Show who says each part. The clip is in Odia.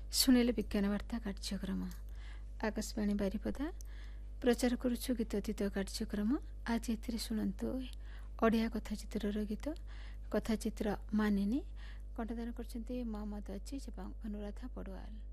Speaker 1: ଶୁଣିଲେ ବିଜ୍ଞାନ ବାର୍ତ୍ତା କାର୍ଯ୍ୟକ୍ରମ ଆକାଶବାଣୀ ବାରିପଦା ପ୍ରଚାର କରୁଛୁ ଗୀତତୀତ କାର୍ଯ୍ୟକ୍ରମ। ଆଜି ଏଥିରେ ଶୁଣନ୍ତୁ ଓଡ଼ିଆ କଥାଚିତ୍ରର ଗୀତ କଥାଚିତ୍ର ମାନିନୀ। କଣ୍ଠଦାନ କରୁଛନ୍ତି ମହମ୍ମଦ ଅଜିଜ ଏବଂ ଅନୁରାଧା ପଡ଼ୁଆଲ।